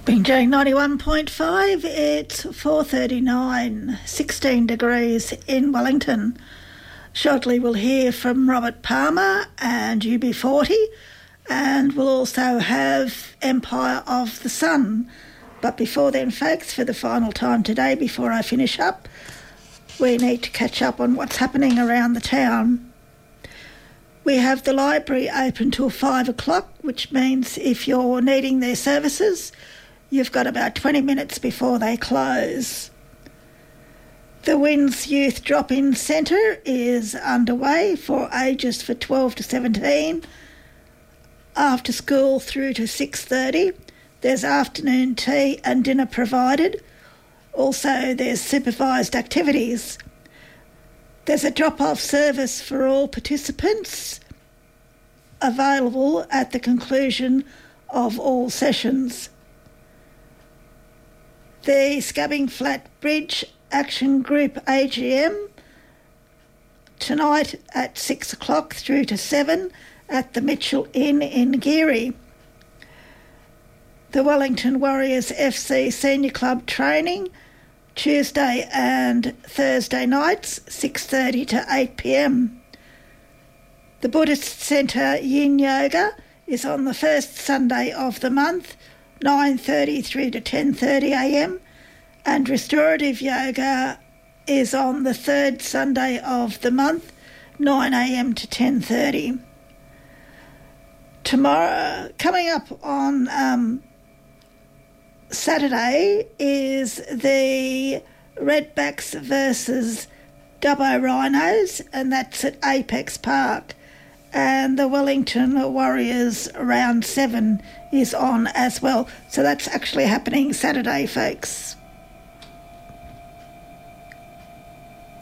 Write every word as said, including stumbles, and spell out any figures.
Binjang ninety-one point five, it's four thirty-nine, sixteen degrees in Wellington. Shortly we'll hear from Robert Palmer and U B forty, and we'll also have Empire of the Sun. But before then, folks, for the final time today, before I finish up, we need to catch up on what's happening around the town. We have the library open till five o'clock, which means if you're needing their services, you've got about twenty minutes before they close. The WINS Youth Drop-In Centre is underway for ages for twelve to seventeen, after school through to six thirty. There's afternoon tea and dinner provided. Also, there's supervised activities. There's a drop-off service for all participants available at the conclusion of all sessions. The Scabbing Flat Bridge Action Group A G M tonight at six o'clock through to seven at the Mitchell Inn in Geary. The Wellington Warriors F C Senior Club training Tuesday and Thursday nights, six thirty to eight p m. The Buddhist Centre Yin Yoga is on the first Sunday of the month, nine thirty through to ten thirty a m, and Restorative Yoga is on the third Sunday of the month, nine a m to ten thirty. Tomorrow, coming up on um, Saturday, is the Redbacks versus Dubbo Rhinos, and that's at Apex Park. And the Wellington Warriors round seven is on as well. So that's actually happening Saturday, folks.